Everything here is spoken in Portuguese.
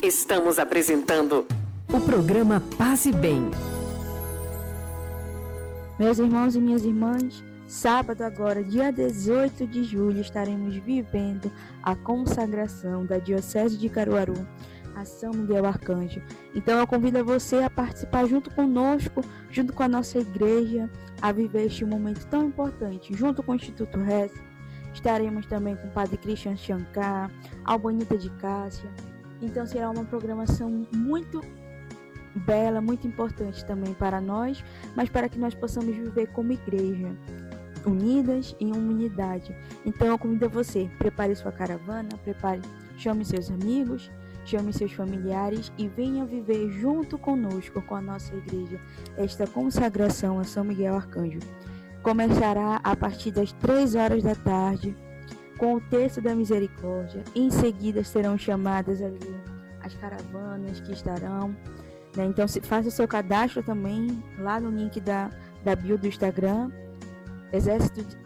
Estamos apresentando o programa Paz e Bem. Meus irmãos e minhas irmãs, sábado agora, dia 18 de julho, estaremos vivendo a consagração da Diocese de Caruaru a São Miguel Arcanjo. Então eu convido você a participar junto conosco, junto com a nossa igreja, a viver este momento tão importante. Junto com o Instituto RES, estaremos também com o Padre Christian Shankar, Albanita de Cássia. Então será uma programação muito bela, muito importante também para nós, mas para que nós possamos viver como igreja, unidas em unidade. Então eu convido você, prepare sua caravana, chame seus amigos, chame seus familiares e venha viver junto conosco, com a nossa igreja, esta consagração a São Miguel Arcanjo. Começará a partir das 3 horas da tarde, com o Terço da Misericórdia. Em seguida serão chamadas ali as caravanas que estarão, né? Então faça o seu cadastro também lá no link da bio do Instagram,